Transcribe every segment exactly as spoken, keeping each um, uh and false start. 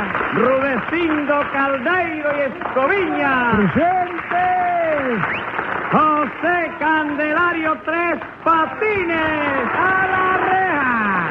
Rudecindo Caldeiro y Escoviña. ¡Presentes! José Candelario Tres Patines. ¡A la reja!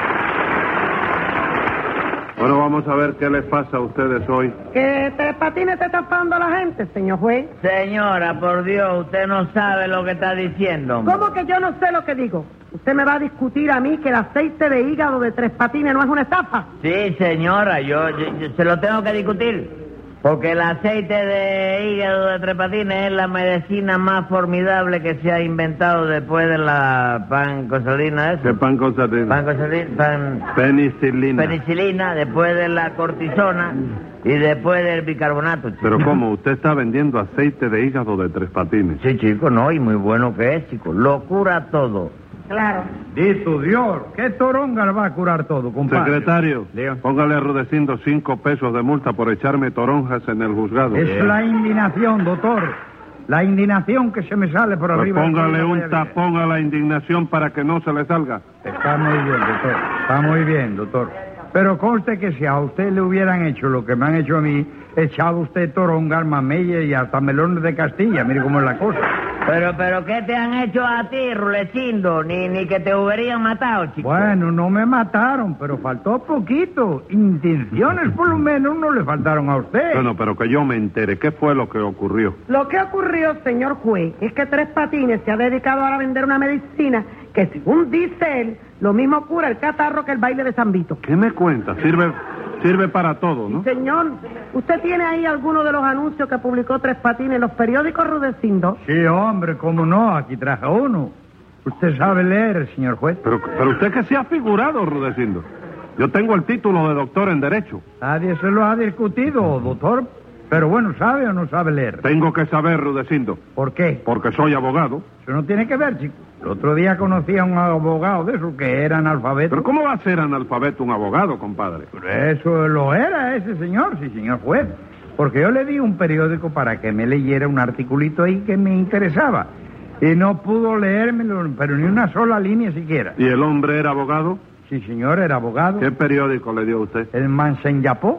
Bueno, vamos a ver qué les pasa a ustedes hoy. Que Tres Patines te está pagando a la gente, señor juez. Señora, por Dios, usted no sabe lo que está diciendo. ¿Cómo que yo no sé lo que digo? ¿Usted me va a discutir a mí que el aceite de hígado de Tres Patines no es una estafa? Sí, señora, yo, yo, yo se lo tengo que discutir. Porque el aceite de hígado de Tres Patines es la medicina más formidable que se ha inventado después de la pancosalina esa. ¿Qué pancosalina? Pancosalina, pan... Penicilina. Penicilina, después de la cortisona y después del bicarbonato, chico. Pero ¿cómo? ¿Usted está vendiendo aceite de hígado de Tres Patines? Sí, chico, no, y muy bueno que es, chico. Lo cura todo. Claro. Dito Dios, ¿qué toronga le va a curar todo, compadre? Secretario, Diga. póngale a Rudecindo cinco pesos de multa por echarme toronjas en el juzgado. Es la indignación, doctor. La indignación que se me sale por Pues arriba. póngale un Vaya, tapón a la indignación para que no se le salga. Está muy bien, doctor. Está muy bien, doctor. Pero conste que si a usted le hubieran hecho lo que me han hecho a mí, echaba usted toronga, mamella y hasta melones de Castilla. Mire cómo es la cosa. Pero, pero, ¿qué te han hecho a ti, Rulecindo? Ni, ni que te hubieran matado, chico. Bueno, no me mataron, pero faltó poquito. Intenciones, por lo menos, no le faltaron a usted. Bueno, pero que yo me entere. ¿Qué fue lo que ocurrió? Lo que ocurrió, señor juez, es que Tres Patines se ha dedicado ahora a vender una medicina que, según dice él, lo mismo cura el catarro que el baile de San Vito. ¿Qué me cuenta? Sirve, sirve para todo, ¿no? Señor, ¿usted tiene ahí alguno de los anuncios que publicó Tres Patines en los periódicos, Rudecindo? Sí, hombre, cómo no, aquí traje uno. Usted sabe leer, señor juez. Pero, pero usted que se ha figurado, Rudecindo. Yo tengo el título de doctor en Derecho. Nadie se lo ha discutido, doctor. Pero bueno, ¿sabe o no sabe leer? Tengo que saber, Rudecindo, ¿Por qué? porque soy abogado. Eso no tiene que ver, chico. El otro día conocí a un abogado de esos que era analfabeto. ¿Pero cómo va a ser analfabeto un abogado, compadre? Pero eso lo era ese señor, sí, señor juez. Porque yo le di un periódico para que me leyera un articulito ahí que me interesaba. Y no pudo leérmelo, pero ni una sola línea siquiera. ¿Y el hombre era abogado? Sí, señor, era abogado. ¿Qué periódico le dio a usted? El Mansenyapó.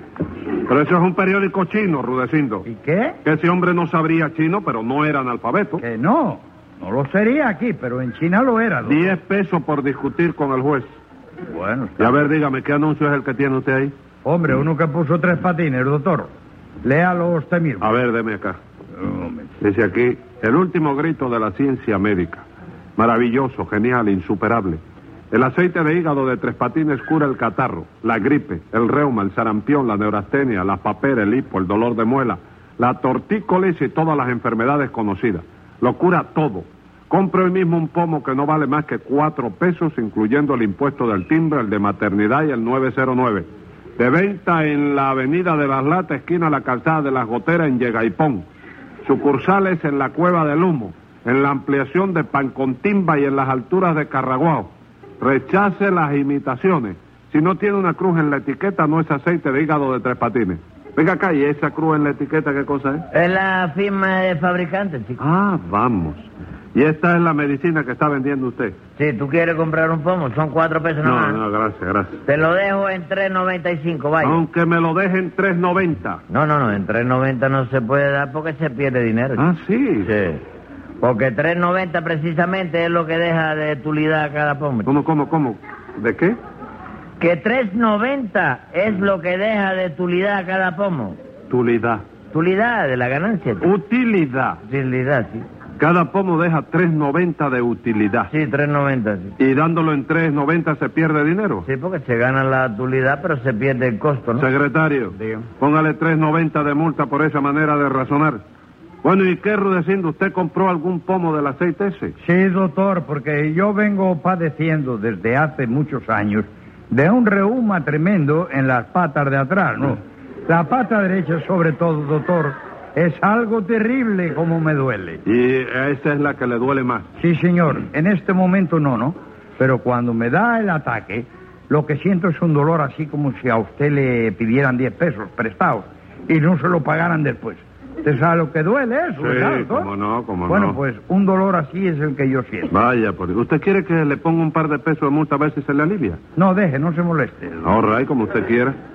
Pero eso es un periódico chino, Rudecindo. ¿Y qué? Que ese hombre no sabría chino, pero no era analfabeto. Que no. No lo sería aquí, pero en China lo era, doctor. Diez pesos por discutir con el juez. Bueno, Y está a ver, dígame, ¿qué anuncio es el que tiene usted ahí? Hombre, uno que puso Tres Patines, doctor. Léalo usted mismo. A ver, deme acá. Un momento. Dice aquí, el último grito de la ciencia médica. Maravilloso, genial, insuperable. El aceite de hígado de Tres Patines cura el catarro, la gripe, el reuma, el sarampión, la neurastenia, la papera, el hipo, el dolor de muela, la tortícolis y todas las enfermedades conocidas. Lo cura todo. Compre hoy mismo un pomo que no vale más que cuatro pesos, incluyendo el impuesto del timbre, el de maternidad y el nueve cero nueve. De venta en la avenida de las Latas, esquina La Calzada de las Goteras, en Yegaipón. Sucursales en la Cueva del Humo, en la ampliación de Pancontimba y en las alturas de Carraguao. Rechace las imitaciones. Si no tiene una cruz en la etiqueta, no es aceite de hígado de Tres Patines. Venga acá, ¿y esa cruz en la etiqueta qué cosa es? Es la firma de fabricante, chico. Ah, vamos. Y esta es la medicina que está vendiendo usted. Si tú quieres comprar un pomo, son cuatro pesos No, nomás. no, gracias, gracias. Te lo dejo en tres noventa y cinco, vaya. Aunque me lo dejen tres noventa. No, no, no, en tres noventa no se puede dar porque se pierde dinero. Ah, chico. sí. Sí. Porque tres noventa precisamente es lo que deja de utilidad cada pomo. chico. ¿Cómo, cómo, cómo? ¿De qué? Que tres noventa es lo que deja de utilidad cada pomo. Utilidad. Utilidad de la ganancia, chico. Utilidad. Utilidad, sí. Cada pomo deja tres noventa de utilidad. Sí, tres noventa, sí. ¿Y dándolo en tres noventa se pierde dinero? Sí, porque se gana la utilidad, pero se pierde el costo, ¿no? Secretario, Diga. póngale tres noventa de multa por esa manera de razonar. Bueno, ¿y qué, Rudecindo? ¿Usted compró algún pomo del aceite ese? Sí, doctor, porque yo vengo padeciendo desde hace muchos años de un reuma tremendo en las patas de atrás, ¿no? La pata derecha, sobre todo, doctor, es algo terrible como me duele. Y esa es la que le duele más. Sí, señor, en este momento no, ¿no? Pero cuando me da el ataque, lo que siento es un dolor así como si a usted le pidieran diez pesos prestados y no se lo pagaran después. ¿Usted sabe lo que duele eso, Sí, verdad, doctor? cómo no, cómo bueno, no. pues un dolor así es el que yo siento. Vaya, por ¿usted quiere que le ponga un par de pesos de multa a ver si se le alivia? No, deje, no se moleste. Ahorra ahí como usted quiera.